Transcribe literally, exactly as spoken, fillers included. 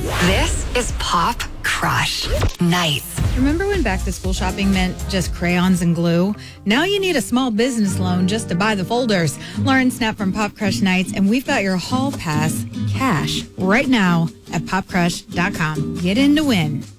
This is Pop Crush Nights. Remember when back to school shopping meant just crayons and glue? Now you need a small business loan just to buy the folders. Lauren Snap from Pop Crush Nights, and we've got your Hall Pass cash right now at pop crush dot com. Get in to win.